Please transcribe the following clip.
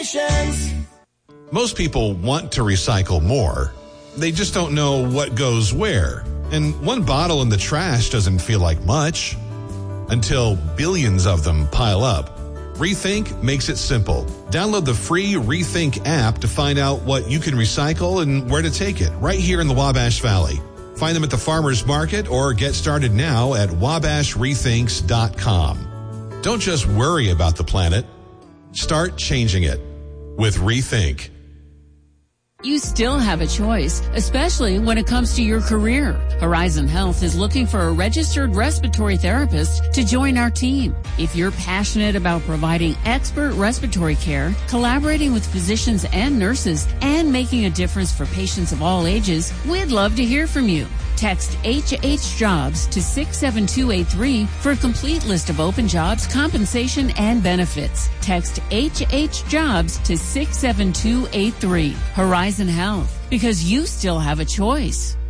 Solutions. Most people want to recycle more. They just don't know what goes where. And one bottle in the trash doesn't feel like much until billions of them pile up. Rethink makes it simple. Download the free Rethink app to find out what you can recycle and where to take it right here in the Wabash Valley. Find them at the farmers market or get started now at wabashrethinks.com. Don't just worry about the planet. Start changing it with Rethink. You still have a choice, especially when it comes to your career. Horizon Health is looking for a registered respiratory therapist to join our team. If you're passionate about providing expert respiratory care, collaborating with physicians and nurses, and making a difference for patients of all ages, we'd love to hear from you. Text HHJobs to 67283 for a complete list of open jobs, compensation, and benefits. Text HHJobs to 67283. Horizon Health, because you still have a choice.